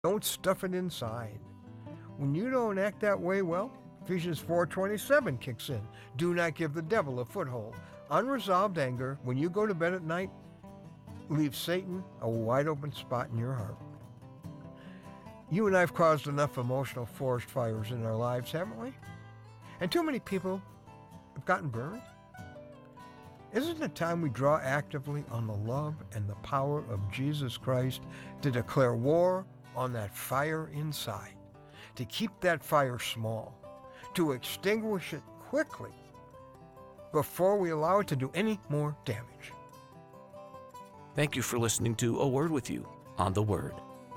Don't stuff it inside. When you don't act that way, well, Ephesians 4:27 kicks in. Do not give the devil a foothold. Unresolved anger, when you go to bed at night, leaves Satan a wide open spot in your heart. You and I have caused enough emotional forest fires in our lives, haven't we? And too many people have gotten burned. Isn't it time we draw actively on the love and the power of Jesus Christ to declare war on that fire inside, to keep that fire small, to extinguish it quickly before we allow it to do any more damage? Thank you for listening to A Word with You on the Word.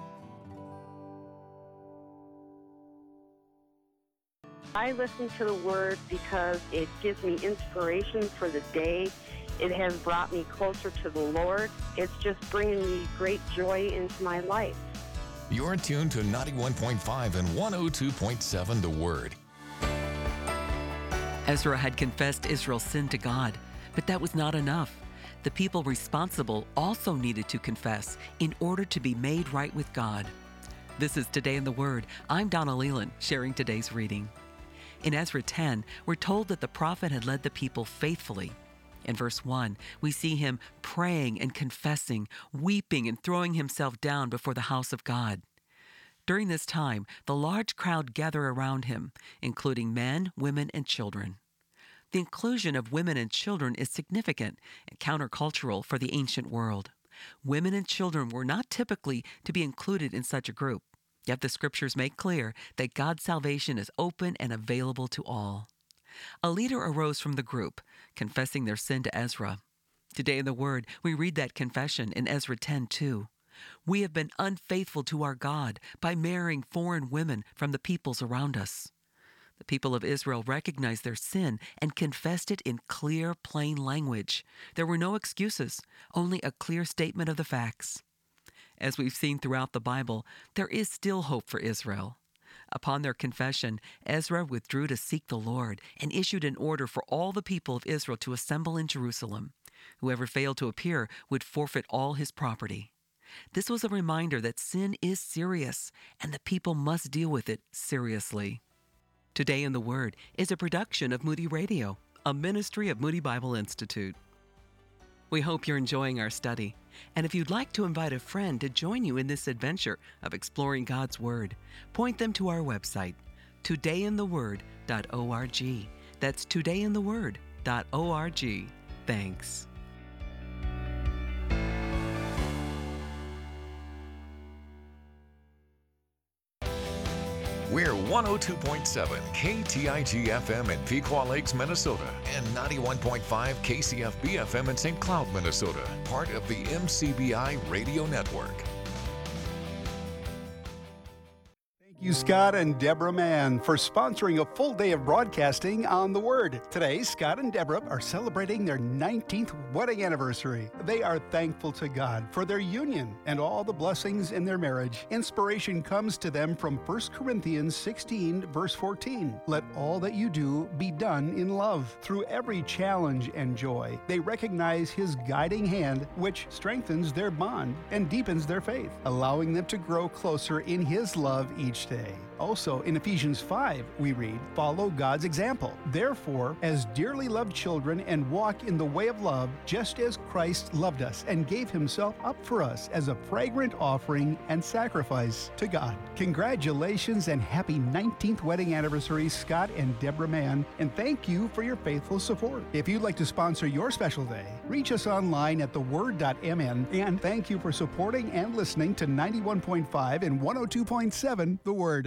I listen to the Word because it gives me inspiration for the day. It has brought me closer to the Lord. It's just bringing me great joy into my life. You're tuned to 91.5 and 102.7 The Word. Ezra had confessed Israel's sin to God, but that was not enough. The people responsible also needed to confess in order to be made right with God. This is Today in the Word. I'm Donna Leland, sharing today's reading. In Ezra 10, we're told that the prophet had led the people faithfully. In verse 1, we see him praying and confessing, weeping and throwing himself down before the house of God. During this time, the large crowd gather around him, including men, women, and children. The inclusion of women and children is significant and countercultural for the ancient world. Women and children were not typically to be included in such a group. Yet the scriptures make clear that God's salvation is open and available to all. A leader arose from the group, confessing their sin to Ezra. Today in the Word, we read that confession in Ezra 10:2. We have been unfaithful to our God by marrying foreign women from the peoples around us. The people of Israel recognized their sin and confessed it in clear, plain language. There were no excuses, only a clear statement of the facts. As we've seen throughout the Bible, there is still hope for Israel. Upon their confession, Ezra withdrew to seek the Lord and issued an order for all the people of Israel to assemble in Jerusalem. Whoever failed to appear would forfeit all his property. This was a reminder that sin is serious and the people must deal with it seriously. Today in the Word is a production of Moody Radio, a ministry of Moody Bible Institute. We hope you're enjoying our study. And if you'd like to invite a friend to join you in this adventure of exploring God's Word, point them to our website, todayintheword.org. That's todayintheword.org. Thanks. We're 102.7 KTIG FM in Pequot Lakes, Minnesota, and 91.5 KCFB FM in St. Cloud, Minnesota, part of the MCBI Radio Network. Thank you, Scott and Deborah Mann, for sponsoring a full day of broadcasting on The Word. Today, Scott and Deborah are celebrating their 19th wedding anniversary. They are thankful to God for their union and all the blessings in their marriage. Inspiration comes to them from 1 Corinthians 16, verse 14. Let all that you do be done in love. Through every challenge and joy, they recognize His guiding hand, which strengthens their bond and deepens their faith, allowing them to grow closer in His love each day. Also, in Ephesians 5, we read, follow God's example. Therefore, as dearly loved children, and walk in the way of love, just as Christ loved us and gave Himself up for us as a fragrant offering and sacrifice to God. Congratulations and happy 19th wedding anniversary, Scott and Deborah Mann, and thank you for your faithful support. If you'd like to sponsor your special day, reach us online at theword.mn, and thank you for supporting and listening to 91.5 and 102.7 The Word.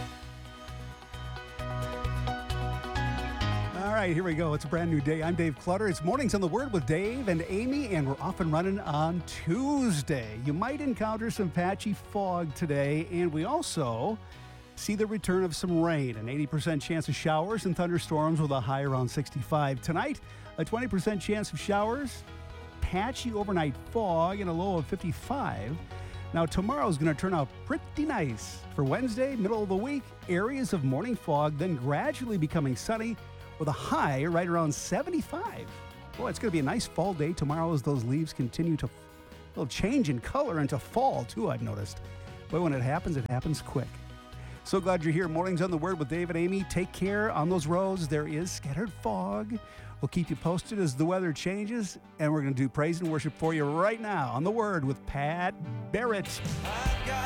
All right, here we go. It's a brand new day. I'm Dave Clutter. It's Mornings on the Word with Dave and Amy, and we're off and running on Tuesday. You might encounter some patchy fog today, and we also see the return of some rain. An 80% chance of showers and thunderstorms with a high around 65. Tonight, a 20% chance of showers, patchy overnight fog, and a low of 55. Now, tomorrow is going to turn out pretty nice. For Wednesday, middle of the week, areas of morning fog, then gradually becoming sunny with a high right around 75. Boy, it's going to be a nice fall day tomorrow as those leaves continue to change in color into fall, too, I've noticed. But when it happens quick. So glad you're here. Mornings on the Word with Dave and Amy. Take care on those roads. There is scattered fog. We'll keep you posted as the weather changes. And we're going to do praise and worship for you right now on the Word with Pat Barrett. I've got